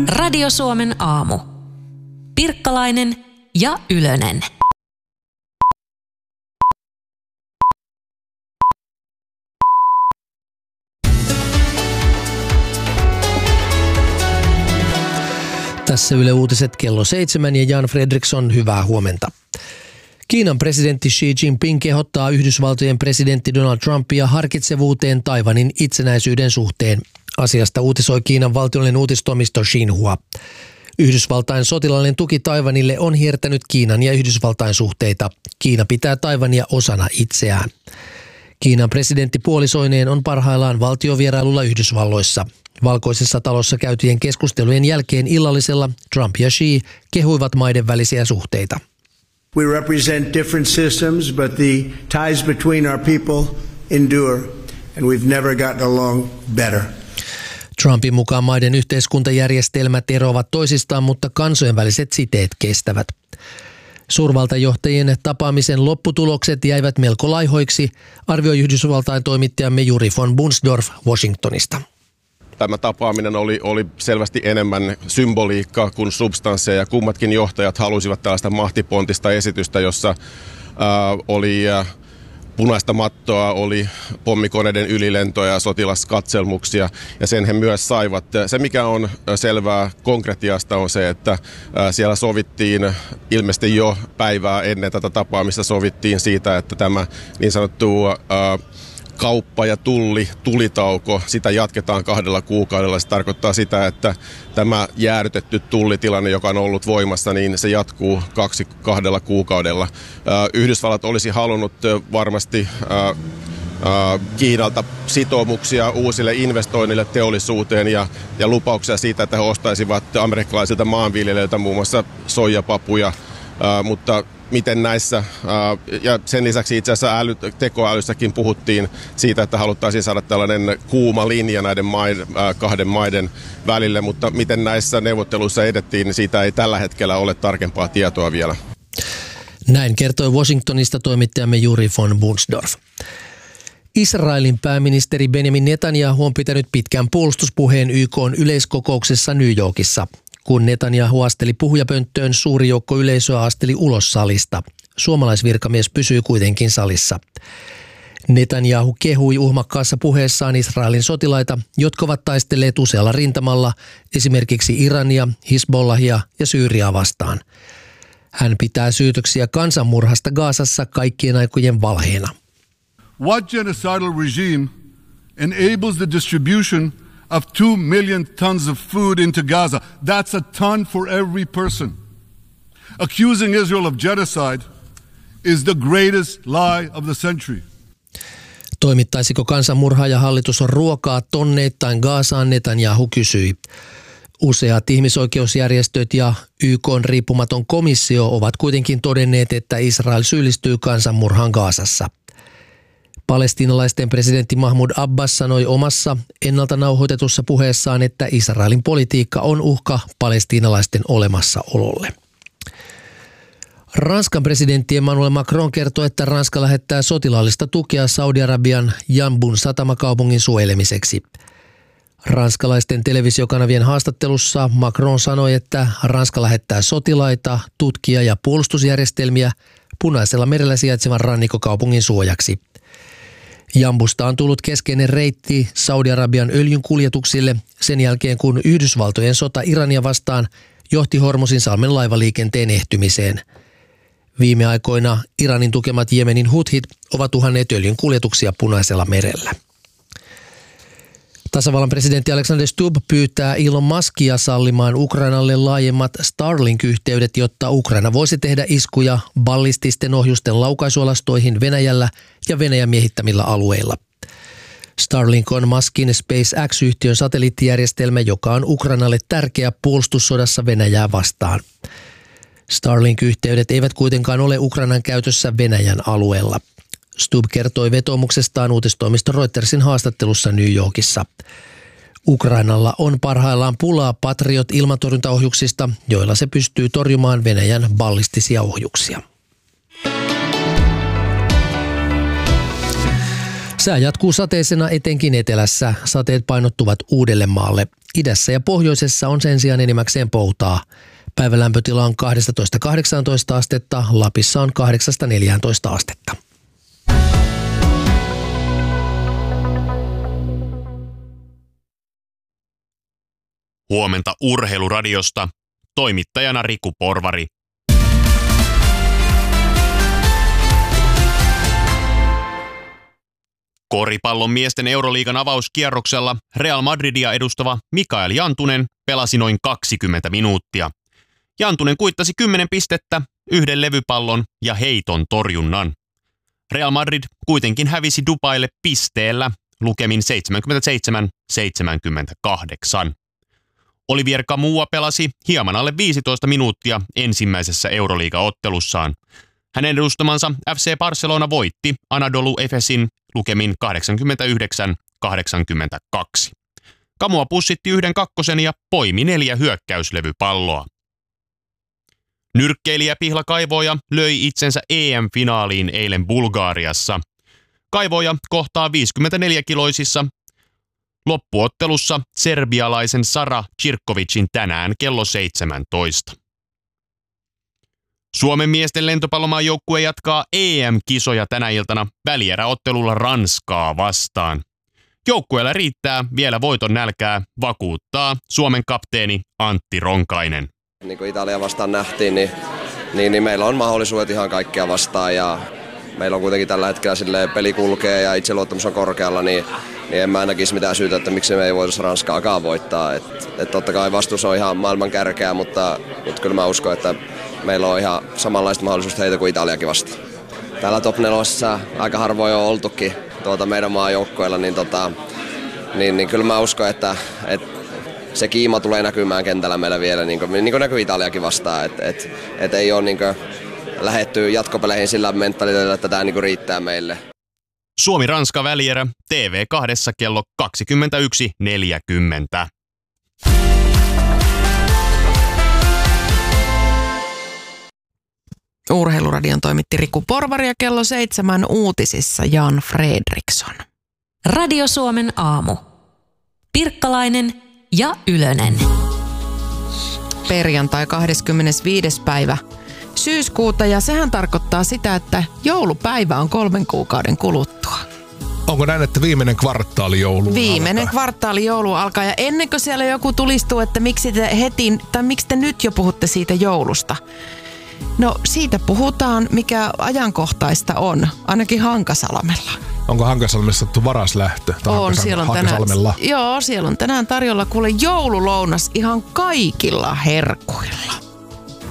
Radio Suomen aamu. Pirkkalainen ja Ylönen. Tässä Yle Uutiset kello 7 ja Jan Fredriksson, hyvää huomenta. Kiinan presidentti Xi Jinping kehottaa Yhdysvaltojen presidentti Donald Trumpia harkitsevuuteen Taiwanin itsenäisyyden suhteen. Asiasta uutisoi Kiinan valtiollinen uutistoimisto Xinhua. Yhdysvaltain sotilaallinen tuki Taiwanille on hiertänyt Kiinan ja Yhdysvaltain suhteita. Kiina pitää Taiwania osana itseään. Kiinan presidentti puolisoineen on parhaillaan valtiovierailulla Yhdysvalloissa. Valkoisessa talossa käytyjen keskustelujen jälkeen illallisella Trump ja Xi kehuivat maiden välisiä suhteita. We represent different systems, but the ties between our people endure, and we've never gotten along better. Trumpin mukaan maiden yhteiskuntajärjestelmät eroavat toisistaan, mutta kansojen väliset siteet kestävät. Suurvaltajohtajien tapaamisen lopputulokset jäivät melko laihoiksi, arvioi Yhdysvaltain toimittajamme Juri von Bunsdorf Washingtonista. Tämä tapaaminen oli selvästi enemmän symboliikkaa kuin substanssia, ja kummatkin johtajat halusivat tällaista mahtipontista esitystä, jossa oli punaista mattoa, oli pommikoneiden ylilentoja ja sotilaskatselmuksia, ja sen he myös saivat. Se, mikä on selvää konkretiasta, on se, että siellä sovittiin ilmeisesti jo päivää ennen tätä tapaamista sovittiin siitä, että tämä niin sanottu kauppa- ja tulitauko, sitä jatketaan 2 kuukaudella. Se tarkoittaa sitä, että tämä jäädytetty tullitilanne, joka on ollut voimassa, niin se jatkuu 2 kuukaudella. Yhdysvallat olisi halunnut varmasti Kiinalta sitoumuksia uusille investoinnille teollisuuteen ja lupauksia siitä, että he ostaisivat amerikkalaisilta maanviljelijöiltä muun muassa soijapapuja, mutta miten näissä, ja sen lisäksi itse asiassa tekoälyssäkin puhuttiin siitä, että haluttaisiin saada tällainen kuuma linja näiden kahden maiden välille, mutta miten näissä neuvotteluissa edettiin, niin siitä ei tällä hetkellä ole tarkempaa tietoa vielä. Näin kertoi Washingtonista toimittajamme Juri von Bunsdorf. Israelin pääministeri Benjamin Netanyahu on pitänyt pitkän puolustuspuheen YK:n yleiskokouksessa New Yorkissa. Kun Netanyahu asteli puhujapönttöön, suuri joukko yleisöä asteli ulos salista. Suomalaisvirkamies pysyi kuitenkin salissa. Netanyahu kehui uhmakkaassa puheessaan Israelin sotilaita, jotka ovat taistelleet usealla rintamalla, esimerkiksi Irania, Hizbollahia ja Syyriaa vastaan. Hän pitää syytöksiä kansanmurhasta Gazassa kaikkien aikojen valheena. What genocidal regime enables the distribution of 2 million tons of food into Gaza? That's a ton for every person. Accusing Israel of genocide is the greatest lie of the century. Toimittaisiko kansanmurhaaja hallitus ruokaa tonneittain Gazaan, Netanyahu kysyi. Useat ihmisoikeusjärjestöt ja YK:n riippumaton komissio ovat kuitenkin todenneet, että Israel syyllistyy kansanmurhaan Gazassa. Palestiinalaisten presidentti Mahmoud Abbas sanoi omassa ennalta nauhoitetussa puheessaan, että Israelin politiikka on uhka palestiinalaisten olemassaololle. Ranskan presidentti Emmanuel Macron kertoi, että Ranska lähettää sotilaallista tukea Saudi-Arabian Yanbun satamakaupungin suojelemiseksi. Ranskalaisten televisiokanavien haastattelussa Macron sanoi, että Ranska lähettää sotilaita, tutkia ja puolustusjärjestelmiä Punaisella merellä sijaitsevan rannikkokaupungin suojaksi. Jambusta on tullut keskeinen reitti Saudi-Arabian öljynkuljetuksille sen jälkeen, kun Yhdysvaltojen sota Irania vastaan johti Hormuzin salmen laivaliikenteen ehtymiseen. Viime aikoina Iranin tukemat Jemenin huthit ovat uhanneet öljynkuljetuksia Punaisella merellä. Tasavallan presidentti Alexander Stubb pyytää Elon Muskia sallimaan Ukrainalle laajemmat Starlink-yhteydet, jotta Ukraina voisi tehdä iskuja ballististen ohjusten laukaisualastoihin Venäjällä ja Venäjän miehittämillä alueilla. Starlink on Muskin SpaceX-yhtiön satelliittijärjestelmä, joka on Ukrainalle tärkeä puolustussodassa Venäjää vastaan. Starlink-yhteydet eivät kuitenkaan ole Ukrainan käytössä Venäjän alueella. Stubb kertoi vetoomuksestaan uutistoimisto Reutersin haastattelussa New Yorkissa. Ukrainalla on parhaillaan pulaa Patriot-ilmatorjuntaohjuksista, joilla se pystyy torjumaan Venäjän ballistisia ohjuksia. Sää jatkuu sateisena etenkin etelässä. Sateet painottuvat Uudellemaalle. Idässä ja pohjoisessa on sen sijaan enimmäkseen poutaa. Päivän lämpötila on 12–18 astetta, Lapissa on 8–14 astetta. Huomenta Urheiluradiosta. Toimittajana Riku Porvari. Koripallon miesten Euroliigan avauskierroksella Real Madridia edustava Mikael Jantunen pelasi noin 20 minuuttia. Jantunen kuittasi 10 pistettä, 1 levypallon ja heiton torjunnan. Real Madrid kuitenkin hävisi Dubaille pisteellä lukemin 77-78. Olivier Camua pelasi hieman alle 15 minuuttia ensimmäisessä Euroliiga-ottelussaan. Hänen edustamansa FC Barcelona voitti Anadolu Efesin lukemin 89-82. Camua pussitti 1 kakkosen ja poimi 4 hyökkäyslevypalloa. Nyrkkeilijä Pihla Kaivoja löi itsensä EM-finaaliin eilen Bulgariassa. Kaivoja kohtaa 54-kiloisissa loppuottelussa serbialaisen Sara Cirkovicin tänään kello 17. Suomen miesten lentopallomaajoukkue jatkaa EM-kisoja tänä iltana välieräottelulla Ranskaa vastaan. Joukkueella riittää vielä voiton nälkää, vakuuttaa Suomen kapteeni Antti Ronkainen. Niin kuin Italia vastaan nähtiin, niin meillä on mahdollisuudet ihan kaikkea vastaan ja meillä on kuitenkin tällä hetkellä peli kulkee ja itseluottamus on korkealla, niin en mä näkisi mitään syytä, että miksi me ei voitaisi Ranskaakaan voittaa. Et totta kai vastuus on ihan maailman kärkeä, mutta kyllä mä uskon, että meillä on ihan samanlaiset mahdollisuudet heitä kuin Italiakin vastaan. Täällä top 4 aika harvoin on oltukin meidän maajoukkoilla, niin kyllä mä uskon, että se kiima tulee näkymään kentällä meillä vielä, niin kuin näkyy Italiakin vastaan. Et ei ole niin kuin lähdetty jatkopeleihin sillä mentaliteetillä, että tämä niin riittää meille. Suomi-Ranska välierä TV2 kello 21.40. Urheiluradion toimitti Riku Porvari ja kello 7 uutisissa Jan Fredriksson. Radio Suomen aamu. Pirkkalainen ja Ylönen. Perjantai 25. päivä syyskuuta ja sehän tarkoittaa sitä, että joulupäivä on 3 kuukauden kuluttua. Onko näin, että viimeinen kvartaali joulu Viimeinen alkaa? kvartaali joulu alkaa ja ennen kuin siellä joku tulistuu, että miksi te nyt jo puhutte siitä joulusta. No siitä puhutaan, mikä ajankohtaista on, ainakin Hankasalmella. Onko Hankasalmessa sattu varaslähtö? On, siellä on tänään, siellä on tänään tarjolla kuule joululounas ihan kaikilla herkuilla.